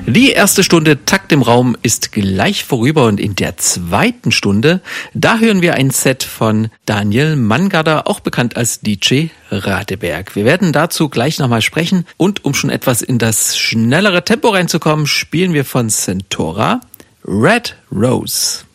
Die erste Stunde Takt im Raum ist gleich vorüber und in der zweiten Stunde, da hören wir ein Set von Daniel Mangader, auch bekannt als DJ Radeberg. Wir werden dazu gleich nochmal sprechen und um schon etwas in das schnellere Tempo reinzukommen, spielen wir von Centora Red Rose.